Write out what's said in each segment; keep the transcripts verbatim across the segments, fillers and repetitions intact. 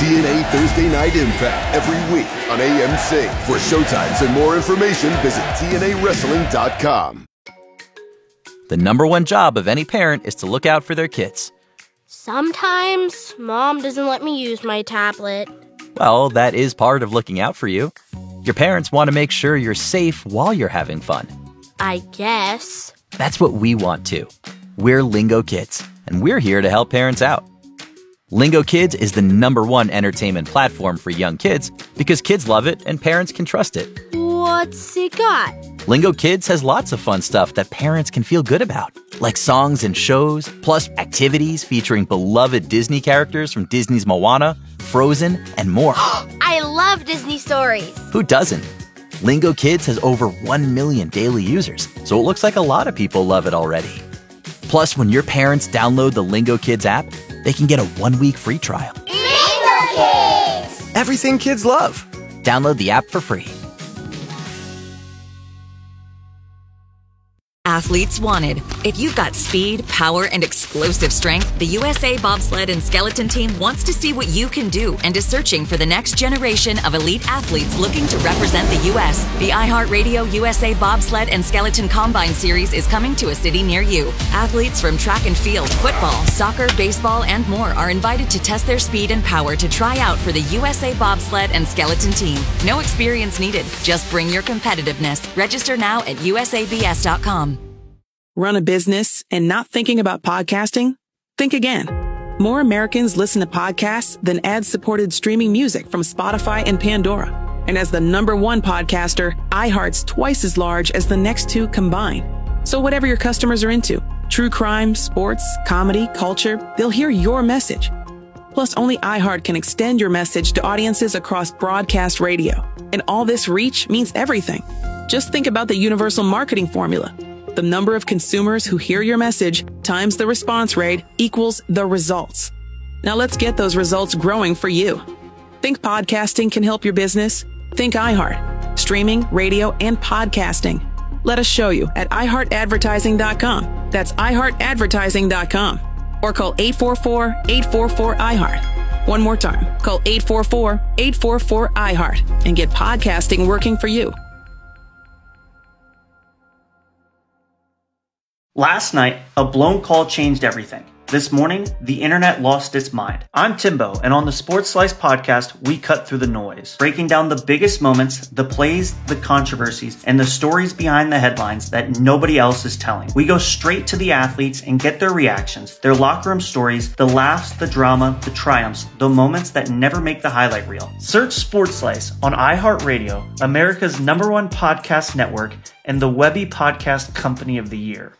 T N A Thursday Night Impact every week on A M C. For showtimes and more information, visit T N A wrestling dot com. The number one job of any parent is to look out for their kids. Sometimes Mom doesn't let me use my tablet. Well, that is part of looking out for you. Your parents want to make sure you're safe while you're having fun. I guess. That's what we want too. We're Lingo Kids, and we're here to help parents out. Lingo Kids is the number one entertainment platform for young kids because kids love it and parents can trust it. What's it got? Lingo Kids has lots of fun stuff that parents can feel good about, like songs and shows, plus activities featuring beloved Disney characters from Disney's Moana, Frozen, and more. I love Disney stories. Who doesn't? Lingo Kids has over one million daily users, so it looks like a lot of people love it already. Plus, when your parents download the Lingo Kids app, they can get a one-week free trial. Lingo Kids! Everything kids love. Download the app for free. Athletes wanted. If you've got speed, power, and explosive strength, the U S A Bobsled and Skeleton Team wants to see what you can do and is searching for the next generation of elite athletes looking to represent the U S The iHeartRadio U S A Bobsled and Skeleton Combine Series is coming to a city near you. Athletes from track and field, football, soccer, baseball, and more are invited to test their speed and power to try out for the U S A Bobsled and Skeleton Team. No experience needed. Just bring your competitiveness. Register now at U S A B S dot com. Run a business and not thinking about podcasting? Think again. More Americans listen to podcasts than ad-supported streaming music from Spotify and Pandora. And as the number one podcaster, iHeart's twice as large as the next two combined. So whatever your customers are into, true crime, sports, comedy, culture, they'll hear your message. Plus, only iHeart can extend your message to audiences across broadcast radio. And all this reach means everything. Just think about the universal marketing formula. The number of consumers who hear your message times the response rate equals the results. Now let's get those results growing for you. Think podcasting can help your business? Think iHeart. Streaming, radio, and podcasting. Let us show you at i heart advertising dot com. That's i heart advertising dot com. Or call eight four four, eight four four, I heart. One more time. Call eight four four, eight four four, I heart and get podcasting working for you. Last night, a blown call changed everything. This morning, the internet lost its mind. I'm Timbo, and on the Sports Slice podcast, we cut through the noise, breaking down the biggest moments, the plays, the controversies, and the stories behind the headlines that nobody else is telling. We go straight to the athletes and get their reactions, their locker room stories, the laughs, the drama, the triumphs, the moments that never make the highlight reel. Search Sports Slice on iHeartRadio, America's number one podcast network, and the Webby Podcast Company of the Year.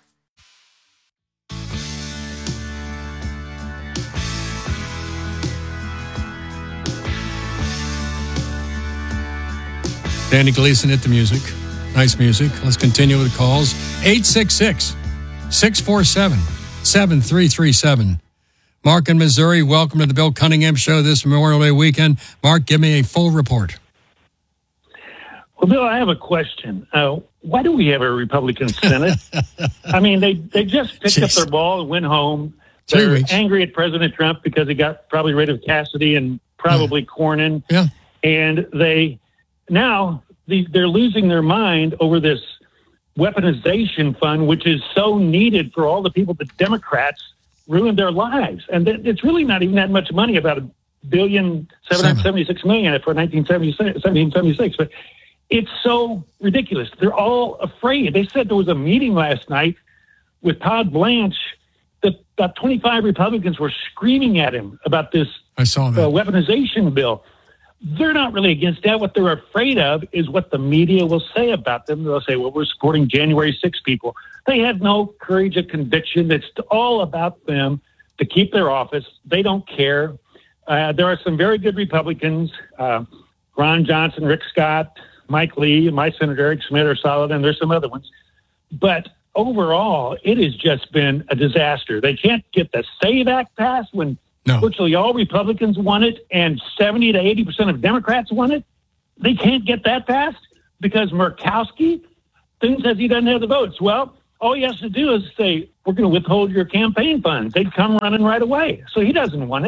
Danny Gleason hit the music. Nice music. Let's continue with the calls. eight six six, six four seven, seven three three seven. Mark in Missouri, welcome to the Bill Cunningham Show this Memorial Day weekend. Mark, give me a full report. Well, Bill, I have a question. Uh, why do we have a Republican Senate? I mean, they, they just picked Jeez. up their ball and went home. Three They're weeks. angry at President Trump because he got probably rid of Cassidy and probably yeah. Cornyn. Yeah. And they... Now, the, they're losing their mind over this weaponization fund, which is so needed for all the people that Democrats ruined their lives. And th- it's really not even that much money, about a billion, seven hundred seventy-six million for nineteen seventy-six. But it's so ridiculous. They're all afraid. They said there was a meeting last night with Todd Blanche that about twenty-five Republicans were screaming at him about this I saw that. Uh, weaponization bill. They're not really against that. What they're afraid of is what the media will say about them. They'll say, well, we're supporting January sixth people. They have no courage of conviction. It's all about them to keep their office. They don't care. Uh, there are some very good Republicans, uh, Ron Johnson, Rick Scott, Mike Lee, my Senator Eric Schmidt are solid, and there's some other ones. But overall, it has just been a disaster. They can't get the SAVE Act passed when No. virtually all Republicans want it and seventy to eighty percent of Democrats want it. They can't get that passed because Murkowski says he doesn't have the votes. Well, all he has to do is say, we're going to withhold your campaign funds. They'd come running right away. So he doesn't want it.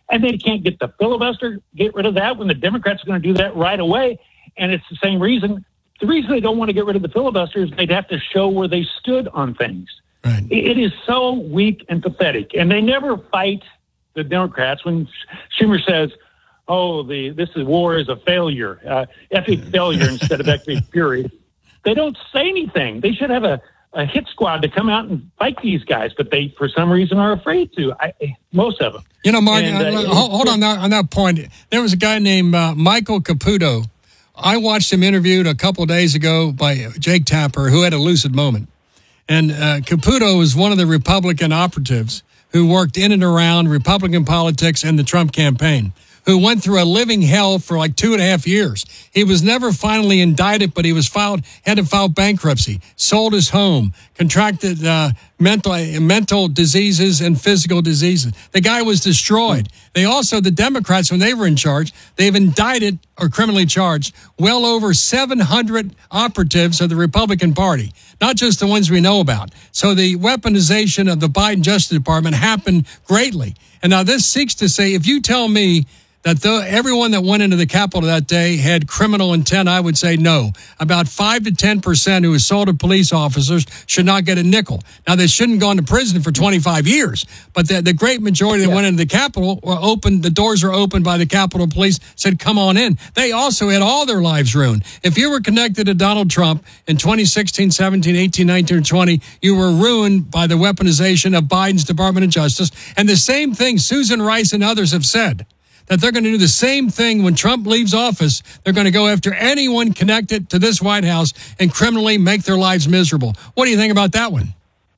And they can't get the filibuster, get rid of that when the Democrats are going to do that right away. And it's the same reason. The reason they don't want to get rid of the filibuster is they'd have to show where they stood on things. Right. It is so weak and pathetic. And they never fight the Democrats when Schumer says, oh, the this is war is a failure, uh, epic failure instead of epic fury. They don't say anything. They should have a, a hit squad to come out and fight these guys, but they, for some reason, are afraid to. I, most of them. You know, Mark, and, uh, uh, hold, hold on that, on that point. There was a guy named uh, Michael Caputo. I watched him interviewed a couple of days ago by Jake Tapper, who had a lucid moment. And uh, Caputo was one of the Republican operatives who worked in and around Republican politics and the Trump campaign, who went through a living hell for like two and a half years. He was never finally indicted, but he was filed, had to file bankruptcy, sold his home, contracted uh, mental uh, mental diseases and physical diseases. The guy was destroyed. They also, the Democrats, when they were in charge, they've indicted or criminally charged well over seven hundred operatives of the Republican Party, not just the ones we know about. So the weaponization of the Biden Justice Department happened greatly. And now this seeks to say, if you tell me that the, everyone that went into the Capitol that day had criminal intent, I would say no. About five to ten percent who assaulted police officers should not get a nickel. Now, they shouldn't go into prison for twenty-five years, but the, the great majority that yeah. went into the Capitol were open. The doors were opened by the Capitol Police, said, come on in. They also had all their lives ruined. If you were connected to Donald Trump in twenty sixteen, seventeen, eighteen, nineteen, or twenty, you were ruined by the weaponization of Biden's Department of Justice. And the same thing Susan Rice and others have said, that they're going to do the same thing when Trump leaves office. They're going to go after anyone connected to this White House and criminally make their lives miserable. What do you think about that one?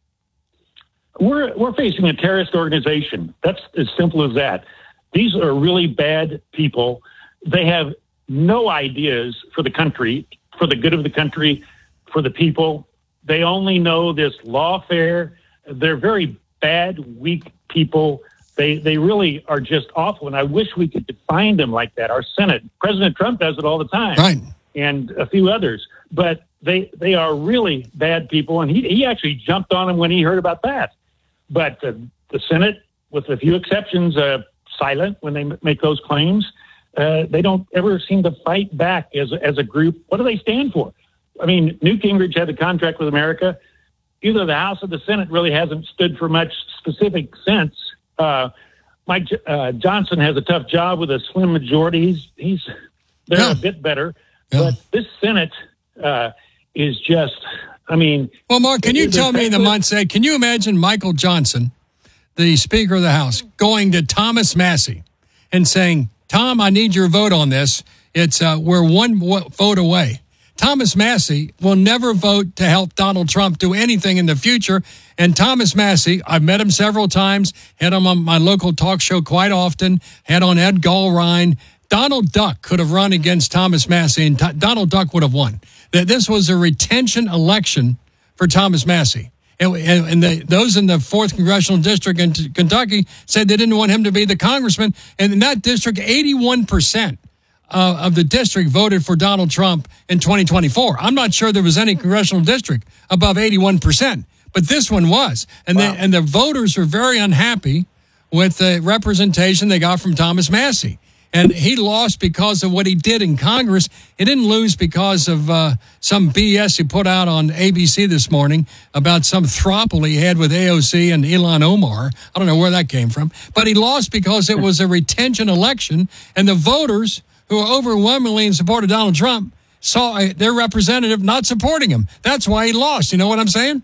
We're we're facing a terrorist organization. That's as simple as that. These are really bad people. They have no ideas for the country, for the good of the country, for the people. They only know this lawfare. They're very bad, weak people. They they really are just awful, and I wish we could define them like that. Our Senate, President Trump does it all the time, right, and a few others. But they they are really bad people, and he he actually jumped on them when he heard about that. But uh, the Senate, with a few exceptions, uh, silent when they make those claims. Uh, they don't ever seem to fight back as as a group. What do they stand for? I mean, Newt Gingrich had the contract with America. Either the House or the Senate really hasn't stood for much specific sense. Uh, Mike uh, Johnson has a tough job with a slim majority. He's he's they're yeah. a bit better, yeah. but this Senate uh, is just. I mean, well, Mark, can you tell me the Monse? Can you imagine Michael Johnson, the Speaker of the House, going to Thomas Massie and saying, "Tom, I need your vote on this. It's uh, we're one vote away." Thomas Massie will never vote to help Donald Trump do anything in the future. And Thomas Massie, I've met him several times, had him on my local talk show quite often, had on Ed Gallrein. Donald Duck could have run against Thomas Massie, and T- Donald Duck would have won. That this was a retention election for Thomas Massie. And, and, and the, those in the fourth Congressional District in t- Kentucky said they didn't want him to be the congressman. And in that district, eighty-one percent Uh, of the district voted for Donald Trump in twenty twenty-four. I'm not sure there was any congressional district above eighty-one percent, but this one was. And, wow. the, and the voters were very unhappy with the representation they got from Thomas Massie. And he lost because of what he did in Congress. He didn't lose because of uh, some B S he put out on A B C this morning about some throuple he had with A O C and Ilhan Omar. I don't know where that came from. But he lost because it was a retention election, and the voters who overwhelmingly in support of Donald Trump saw a, their representative not supporting him. That's why he lost. You know what I'm saying?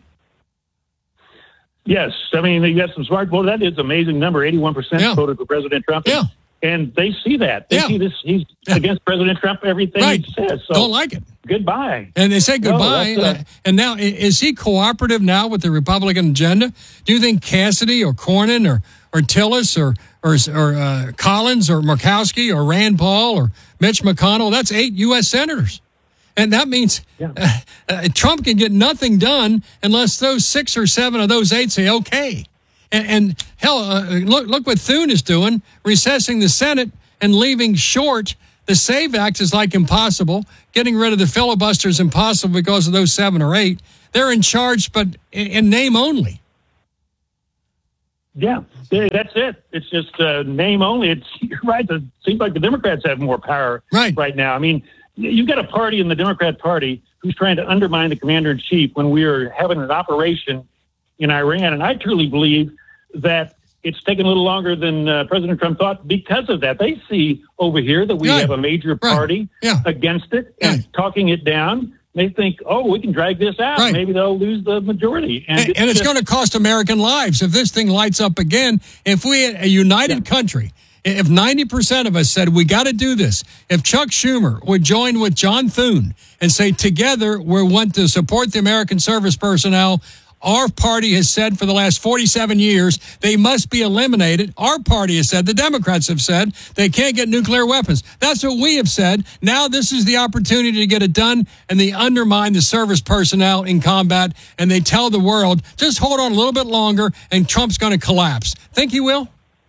Yes. I mean, you got some smart voters. That is an amazing number. eighty-one percent yeah. voted for President Trump. Yeah. And they see that. They yeah. see this. He's yeah. against President Trump, everything right. he says. So don't like it. Goodbye. And they say goodbye. No, uh, and now, is he cooperative now with the Republican agenda? Do you think Cassidy or Cornyn or, or Tillis or or, or uh, Collins or Murkowski or Rand Paul or Mitch McConnell, that's eight U S senators. And that means yeah. uh, uh, Trump can get nothing done unless those six or seven of those eight say okay. And, and hell, uh, look, look what Thune is doing, recessing the Senate and leaving short the SAVE Act is like impossible. Getting rid of the filibuster is impossible because of those seven or eight. They're in charge, but in, in name only. Yeah, that's it. It's just uh, name only. It's you're right. It seems like the Democrats have more power right, right now. I mean, you've got a party in the Democrat Party who's trying to undermine the commander-in-chief when we are having an operation in Iran. And I truly believe that it's taken a little longer than uh, President Trump thought because of that. They see over here that we right. have a major party right. yeah. against it and right. talking it down. They think, oh, we can drag this out. Right. Maybe they'll lose the majority. And, and it's, and it's going to cost American lives if this thing lights up again. If we, a united yeah. country, if ninety percent of us said we got to do this, if Chuck Schumer would join with John Thune and say together we want to support the American service personnel, our party has said for the last forty-seven years they must be eliminated. Our party has said, the Democrats have said, they can't get nuclear weapons. That's what we have said. Now this is the opportunity to get it done, and they undermine the service personnel in combat, and they tell the world, just hold on a little bit longer, and Trump's going to collapse. Think he will?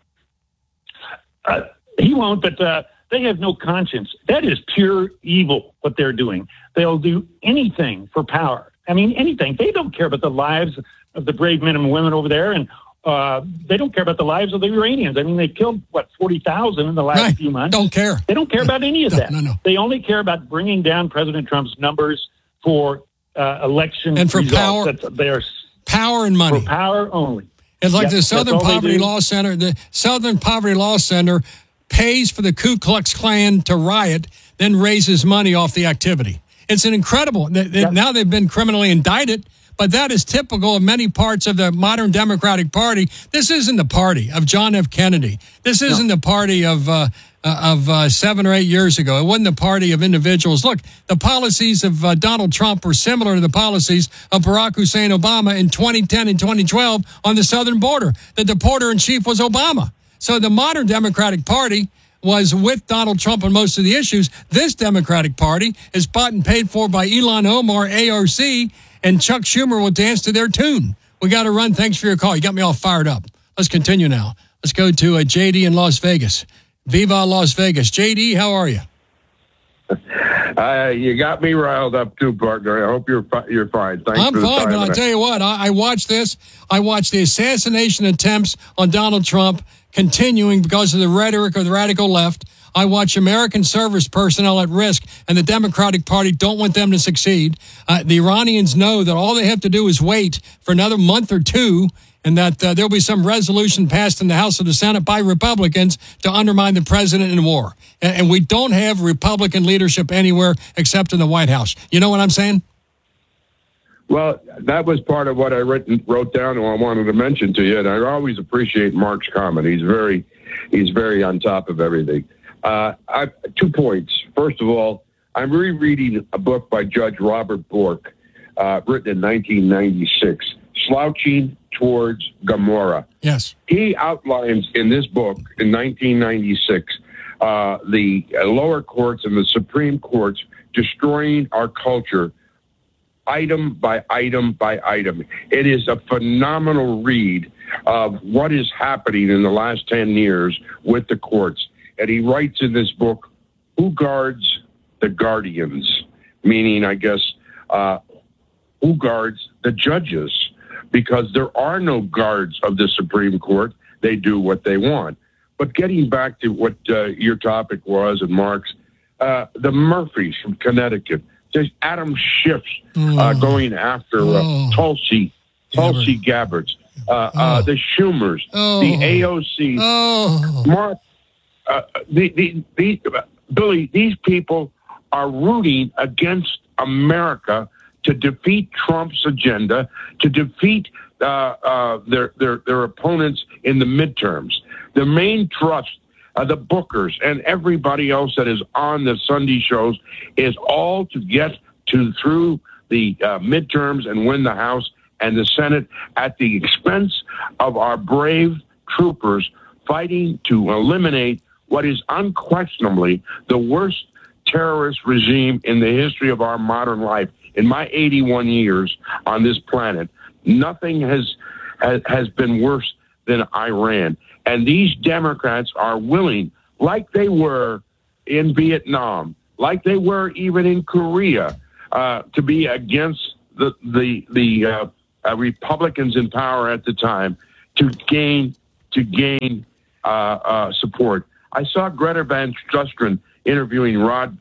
Uh, he won't, but uh, they have no conscience. That is pure evil, what they're doing. They'll do anything for power. I mean, anything. They don't care about the lives of the brave men and women over there, and uh, they don't care about the lives of the Iranians. I mean, they killed, what, forty thousand in the last right. few months? Don't care. They don't care about any of no, that. No, no. They only care about bringing down President Trump's numbers for uh, election and for results. power, That's, they're power and money. For power only. It's like yep, the Southern Poverty Law Center. The Southern Poverty Law Center pays for the Ku Klux Klan to riot, then raises money off the activity. It's an incredible. Yep. Now they've been criminally indicted, but that is typical of many parts of the modern Democratic Party. This isn't the party of John F. Kennedy. This isn't no. the party of uh, of uh, seven or eight years ago. It wasn't the party of individuals. Look, the policies of uh, Donald Trump were similar to the policies of Barack Hussein Obama in twenty ten and twenty twelve on the southern border. The deporter-in-chief was Obama. So the modern Democratic Party was with Donald Trump on most of the issues. This Democratic Party is bought and paid for by Ilhan Omar, A R C, and Chuck Schumer will dance to their tune. We got to run. Thanks for your call. You got me all fired up. Let's continue now. Let's go to uh, J D in Las Vegas. Viva Las Vegas. J D, how are you? Uh, you got me riled up too, partner. I hope you're fi- you're fine. Thanks I'm for the fine, time. but I'll tell you what. I, I watched this. I watched the assassination attempts on Donald Trump continuing because of the rhetoric of the radical left. I watch American service personnel at risk, and the Democratic Party don't want them to succeed. Uh, the Iranians know that all they have to do is wait for another month or two, and that uh, there'll be some resolution passed in the House or the Senate by Republicans to undermine the president in war. And, and we don't have Republican leadership anywhere except in the White House. You know what I'm saying? Well, that was part of what I written, wrote down and I wanted to mention to you, and I always appreciate Mark's comment. He's very, he's very on top of everything. Uh, I, two points. First of all, I'm rereading a book by Judge Robert Bork, uh, written in nineteen ninety-six, Slouching Towards Gomorrah. Yes. He outlines in this book in nineteen ninety-six uh, the lower courts and the Supreme Courts destroying our culture item by item by item. It is a phenomenal read of what is happening in the last ten years with the courts. And he writes in this book, who guards the guardians? Meaning, I guess, uh, who guards the judges? Because there are no guards of the Supreme Court. They do what they want. But getting back to what uh, your topic was and Mark's, uh, the Murphys from Connecticut, there's Adam Schiff uh, oh. going after uh, oh. Tulsi, Tulsi Gabbard, uh, oh. uh, the Schumers, oh. the A O C. Oh. Mark, uh, the, the, the, uh, Billy, these people are rooting against America to defeat Trump's agenda, to defeat uh, uh, their, their, their opponents in the midterms. The main thrust Uh, the Bookers and everybody else that is on the Sunday shows is all to get to through the uh, midterms and win the House and the Senate at the expense of our brave troopers fighting to eliminate what is unquestionably the worst terrorist regime in the history of our modern life. In my eighty-one years on this planet, nothing has has, has been worse than Iran. And these Democrats are willing, like they were in Vietnam, like they were even in Korea, uh, to be against the the the uh, uh, Republicans in power at the time. to gain to gain uh, uh, support. I saw Greta Van Susteren interviewing Rod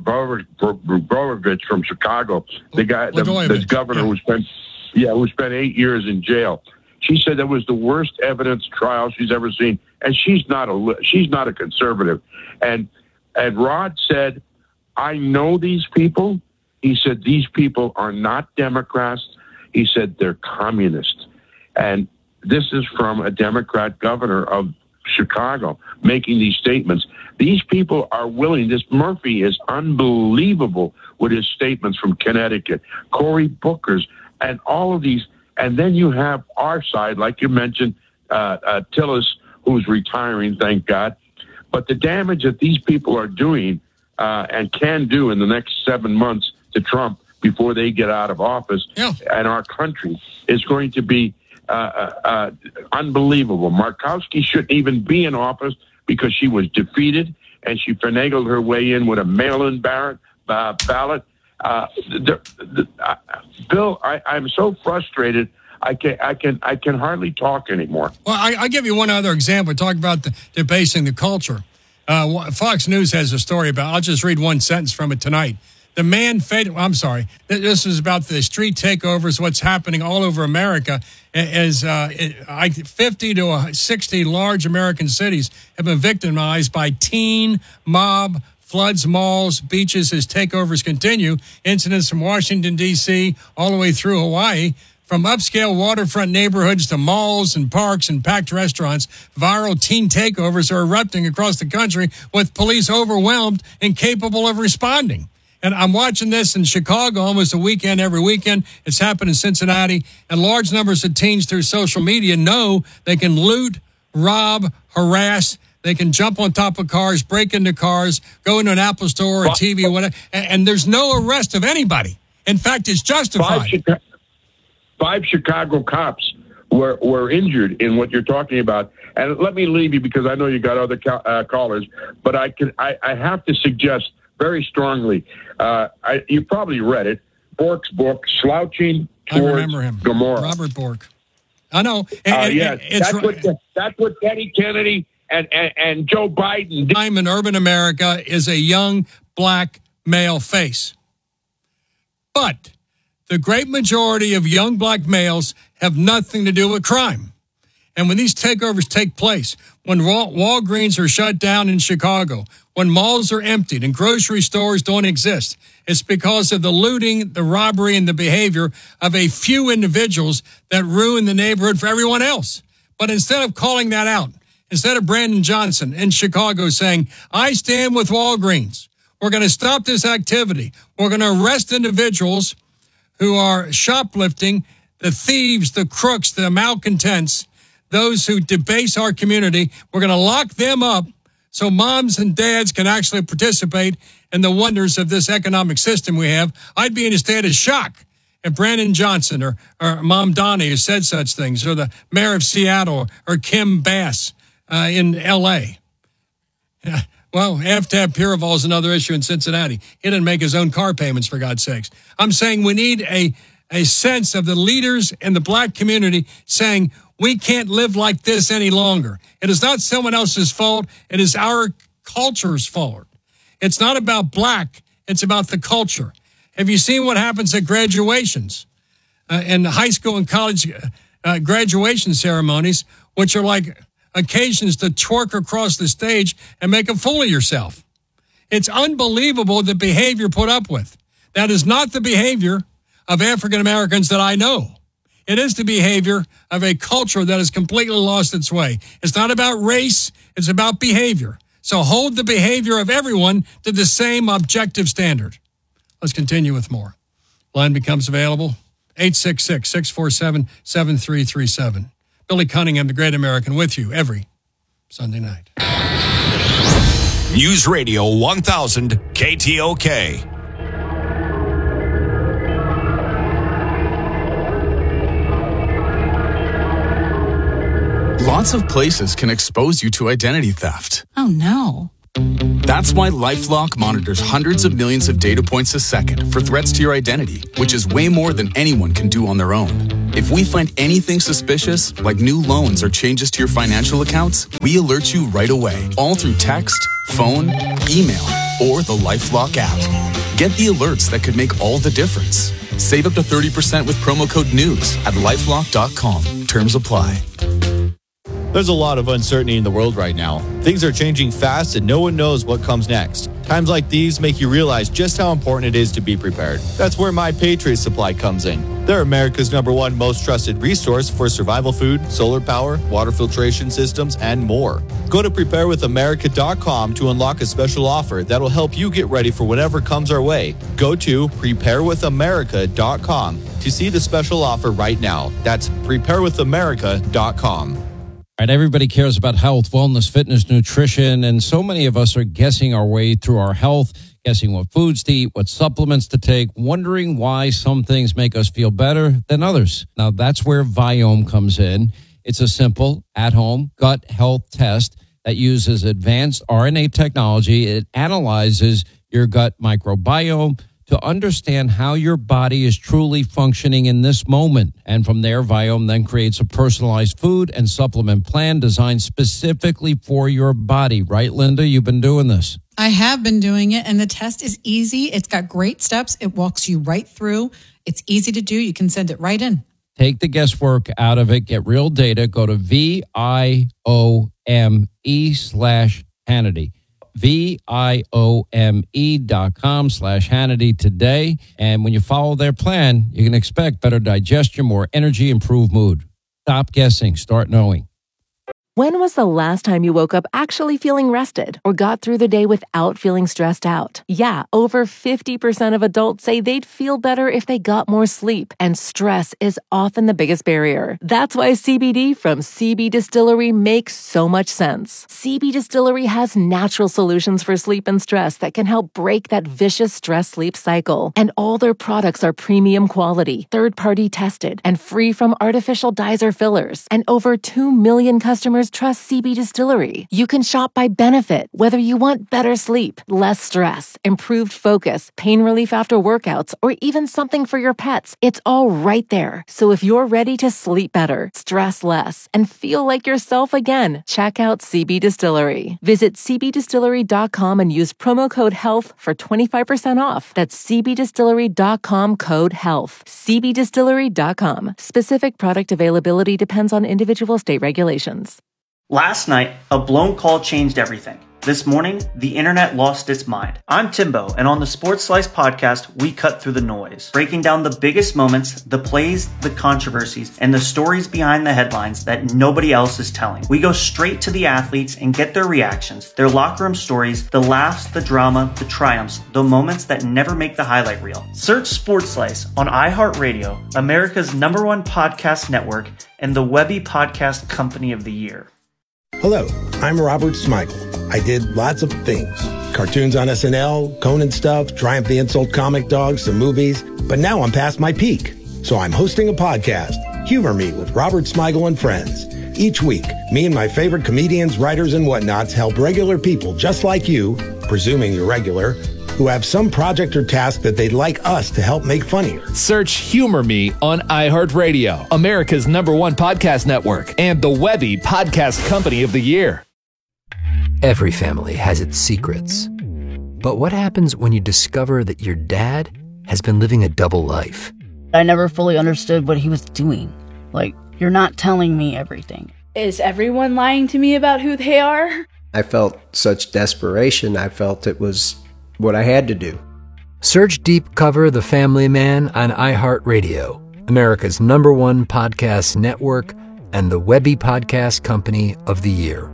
Brovovich from Chicago, the guy, the, the governor who spent, yeah, who spent eight years in jail. She said that was the worst evidence trial she's ever seen, and she's not a she's not a conservative. And and Rod said, "I know these people." He said, "These people are not Democrats." He said, "They're communists." And this is from a Democrat governor of Chicago making these statements. These people are willing. This Murphy is unbelievable with his statements from Connecticut, Cory Booker's, and all of these. And then you have our side, like you mentioned, uh, uh, Tillis, who's retiring, thank God. But the damage that these people are doing uh, and can do in the next seven months to Trump before they get out of office yeah. and our country is going to be uh, uh, uh, unbelievable. Markowski shouldn't even be in office because she was defeated and she finagled her way in with a mail-in ballot. Uh, ballot. Uh, the, the, uh, Bill, I, I'm so frustrated. I can I can I can hardly talk anymore. Well, I, I'll give you one other example. Talk about the, debasing the culture. Uh, Fox News has a story about. I'll just read one sentence from it tonight. The man fed. I'm sorry. This is about the street takeovers. What's happening all over America? As uh, fifty to sixty large American cities have been victimized by teen mob. Floods, malls, beaches as takeovers continue. Incidents from Washington, D C, all the way through Hawaii. From upscale waterfront neighborhoods to malls and parks and packed restaurants, viral teen takeovers are erupting across the country with police overwhelmed and capable of responding. And I'm watching this in Chicago almost a weekend every weekend. It's happened in Cincinnati. And large numbers of teens through social media know they can loot, rob, harass. They can jump on top of cars, break into cars, go into an Apple store or a T V or whatever, and, and there's no arrest of anybody. In fact, it's justified. Five, Chica- five Chicago cops were, were injured in what you're talking about. And let me leave you because I know you got other ca- uh, callers, but I can I, I have to suggest very strongly, uh, I, you probably read it, Bork's book, Slouching Towards I remember him. Gomorrah. Robert Bork. I know. And, uh, and, yeah, and it's, that's, what, that's what Teddy Kennedy And, and and Joe Biden. Time in urban America is a young black male face. But the great majority of young black males have nothing to do with crime. And when these takeovers take place, when Wal- Walgreens are shut down in Chicago, when malls are emptied and grocery stores don't exist, it's because of the looting, the robbery, and the behavior of a few individuals that ruin the neighborhood for everyone else. But instead of calling that out, instead of Brandon Johnson in Chicago saying, I stand with Walgreens, we're going to stop this activity. We're going to arrest individuals who are shoplifting, the thieves, the crooks, the malcontents, those who debase our community. We're going to lock them up so moms and dads can actually participate in the wonders of this economic system we have. I'd be in a state of shock if Brandon Johnson or, or Mom Donnie has said such things, or the mayor of Seattle or Kim Bass Uh, in L A Yeah. Well, F T A B Piraval is another issue in Cincinnati. He didn't make his own car payments, for God's sakes. I'm saying we need a, a sense of the leaders in the black community saying we can't live like this any longer. It is not someone else's fault. It is our culture's fault. It's not about black. It's about the culture. Have you seen what happens at graduations, uh, in high school and college uh, graduation ceremonies, which are like occasions to twerk across the stage and make a fool of yourself? It's unbelievable the behavior put up with. That is not the behavior of African Americans that I know. It is the behavior of a culture that has completely lost its way. It's not about race. It's about behavior. So hold the behavior of everyone to the same objective standard. Let's continue with more. Line becomes available. eight six six, six four seven, seven three three seven. Billy Cunningham, the Great American, with you every Sunday night. News Radio one thousand K T O K. Lots of places can expose you to identity theft. Oh, no. That's why LifeLock monitors hundreds of millions of data points a second for threats to your identity, which is way more than anyone can do on their own. If we find anything suspicious, like new loans or changes to your financial accounts, we alert you right away, all through text, phone, email, or the LifeLock app. Get the alerts that could make all the difference. Save up to thirty percent with promo code NEWS at lifelock dot com. Terms apply. There's a lot of uncertainty in the world right now. Things are changing fast and no one knows what comes next. Times like these make you realize just how important it is to be prepared. That's where My Patriot Supply comes in. They're America's number one most trusted resource for survival food, solar power, water filtration systems, and more. Go to prepare with america dot com to unlock a special offer that'll help you get ready for whatever comes our way. Go to prepare with america dot com to see the special offer right now. That's prepare with america dot com. All right, everybody cares about health, wellness, fitness, nutrition, and so many of us are guessing our way through our health, guessing what foods to eat, what supplements to take, wondering why some things make us feel better than others. Now, that's where Viome comes in. It's a simple, at-home gut health test that uses advanced R N A technology. It analyzes your gut microbiome to understand how your body is truly functioning in this moment. And from there, Viome then creates a personalized food and supplement plan designed specifically for your body. Right, Linda? You've been doing this. I have been doing it, and the test is easy. It's got great steps. It walks you right through. It's easy to do. You can send it right in. Take the guesswork out of it. Get real data. Go to V I O M E slash Hannity. V-I-O-M-E dot com slash Hannity today. And when you follow their plan, you can expect better digestion, more energy, improved mood. Stop guessing. Start knowing. When was the last time you woke up actually feeling rested or got through the day without feeling stressed out? Yeah, over fifty percent of adults say they'd feel better if they got more sleep, and stress is often the biggest barrier. That's why C B D from C B Distillery makes so much sense. C B Distillery has natural solutions for sleep and stress that can help break that vicious stress-sleep cycle. And all their products are premium quality, third-party tested, and free from artificial dyes or fillers. And over two million customers trust C B Distillery. You can shop by benefit, whether you want better sleep, less stress, improved focus, pain relief after workouts, or even something for your pets. It's all right there. So if you're ready to sleep better, stress less, and feel like yourself again, check out C B Distillery. Visit c b distillery dot com and use promo code HEALTH for twenty-five percent off. That's c b distillery dot com code HEALTH. c b distillery dot com. Specific product availability depends on individual state regulations. Last night, a blown call changed everything. This morning, the internet lost its mind. I'm Timbo, and on the Sports Slice podcast, we cut through the noise, breaking down the biggest moments, the plays, the controversies, and the stories behind the headlines that nobody else is telling. We go straight to the athletes and get their reactions, their locker room stories, the laughs, the drama, the triumphs, the moments that never make the highlight reel. Search Sports Slice on iHeartRadio, America's number one podcast network, and the Webby Podcast Company of the Year. Hello, I'm Robert Smigel. I did lots of things. Cartoons on S N L, Conan stuff, Triumph the Insult comic dogs, some movies. But now I'm past my peak. So I'm hosting a podcast, Humor Me with Robert Smigel and Friends. Each week, me and my favorite comedians, writers, and whatnots help regular people just like you, presuming you're regular, who have some project or task that they'd like us to help make funnier. Search Humor Me on iHeartRadio, America's number one podcast network, and the Webby Podcast Company of the Year. Every family has its secrets. But what happens when you discover that your dad has been living a double life? I never fully understood what he was doing. Like, you're not telling me everything. Is everyone lying to me about who they are? I felt such desperation. I felt it was what I had to do. Search Deep Cover The Family Man on iHeartRadio, America's number one podcast network, and the Webby Podcast Company of the Year.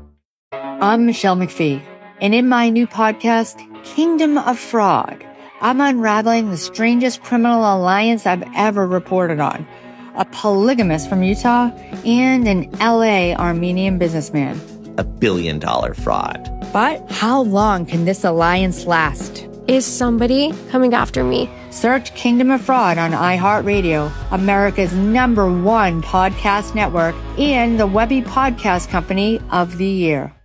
I'm Michelle McPhee, and in my new podcast, Kingdom of Fraud, I'm unraveling the strangest criminal alliance I've ever reported on. A polygamist from Utah and an L A Armenian businessman. A billion dollar fraud. But how long can this alliance last? Is somebody coming after me? Search Kingdom of Fraud on iHeartRadio, America's number one podcast network, and the Webby Podcast Company of the Year.